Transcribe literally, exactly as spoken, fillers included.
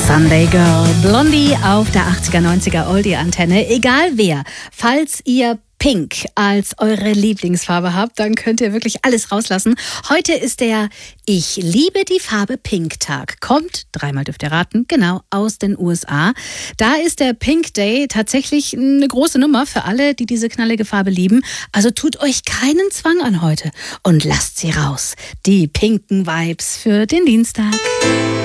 Sunday Girl, Blondie auf der achtziger, neunziger Oldie-Antenne. Egal wer, falls ihr Pink als eure Lieblingsfarbe habt, dann könnt ihr wirklich alles rauslassen. Heute ist der Ich liebe die Farbe Pink Tag. Kommt, dreimal dürft ihr raten, genau aus den U S A. Da ist der Pink Day tatsächlich eine große Nummer für alle, die diese knallige Farbe lieben. Also tut euch keinen Zwang an heute und lasst sie raus. Die pinken Vibes für den Dienstag.